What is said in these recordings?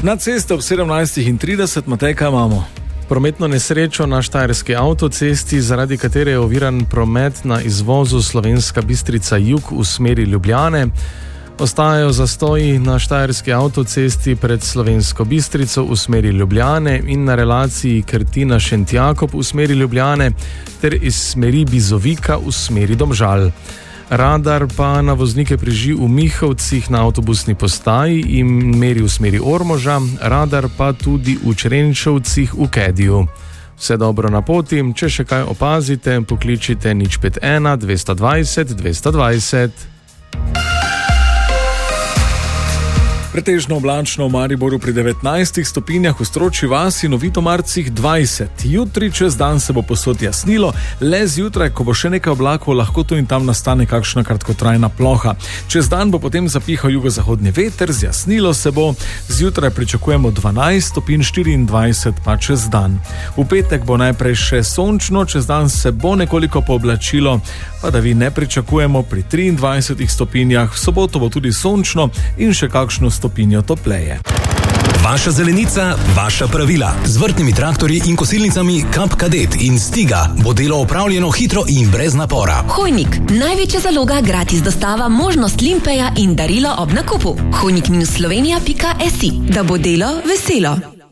Na ceste ob 17:30, Matej, kaj imamo? Prometno nesrečo na štajerski avtocesti, zaradi katere je oviran promet na izvozu Slovenska Bistrica jug v smeri Ljubljane. Ostajajo zastoji na štajerski avtocesti pred Slovensko Bistrico v smeri Ljubljane in na relaciji Krtina-Šentjakob v smeri Ljubljane ter iz smeri Bizovika v smeri Domžal. Radar pa na voznike preži v Mihovcih na avtobusni postaji in meri v smeri Ormoža, radar pa tudi v Črenšovcih v Kediju. Vse dobro na poti, če še kaj opazite, pokličite 051 220 220. Pretežno oblačno v Mariboru pri 19 stopinjah, v Stročji vasi in v Vitomarcih 20. Jutri čez dan se bo povsod jasnilo, le zjutraj, ko bo še nekaj oblakov, lahko tu in tam nastane kakšna kratkotrajna ploha. Čez dan bo potem zapihal jugozahodni veter, zjasnilo se bo, zjutraj pričakujemo 12 stopinj, 24 pa čez dan. V petek bo najprej še sončno, čez dan se bo nekoliko pooblačilo, pa da vi ne pričakujemo pri 23 stopinjah, v soboto bo tudi sončno in še kakšno stopinjo topleje. Vaša zelenica, vaša pravila. Z vrtnimi traktorji in kosilnicami Kap Kadet in Stiga bo delo opravljeno hitro in brez napora. Hojnik, največja zaloga, gratis dostava, možnost limpeja in darilo ob nakupu. hojnik-slovenija.si, da bo delo veselo.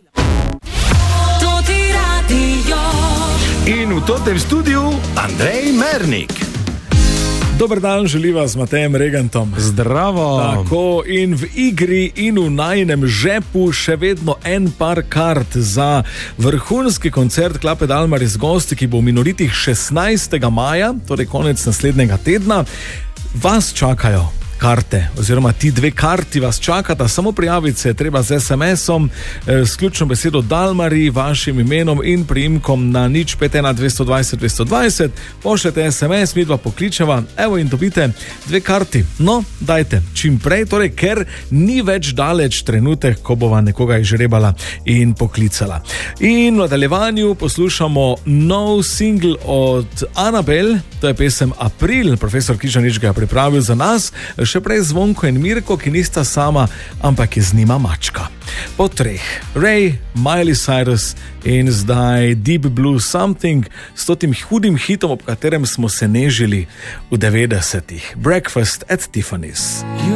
In v tem studiu Andrej Mernik. Dober dan, želiva z Matejem Regentom. Zdravo! Tako, in v igri in v najinem žepu še vedno en par kart za vrhunski koncert Klape Dalmar z gosti, ki bo v Minoritih 16. maja, torej konec naslednjega tedna. Vas čakajo karte, oziroma ti dve karti vas čakata, samo prijaviti se je treba z SMS-om, s ključno besedo Dalmari, vašim imenom in priimkom na 051 220 220, pošljete SMS, mi dva pokličeva, evo in dobite dve karti. No, dajte, čim prej, torej, ker ni več daleč trenutek, ko bova nekoga izžrebala in poklicala. In v nadaljevanju poslušamo nov single od Anabel, to je pesem April, profesor Kižanič ga je pripravil za nas, še prej Zvonko in Mirko, ki nista sama, ampak je z njima mačka. Po treh, Ray, Miley Cyrus in zdaj Deep Blue Something s tem hudim hitom, ob katerem smo se nežili v 90-ih. Breakfast at Tiffany's.